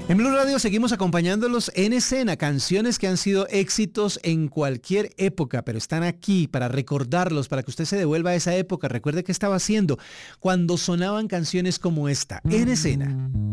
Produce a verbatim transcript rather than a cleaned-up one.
En Blue Radio seguimos acompañándolos en escena, canciones que han sido éxitos en cualquier época, pero están aquí para recordarlos, para que usted se devuelva a esa época. Recuerde qué estaba haciendo cuando sonaban canciones como esta, en escena.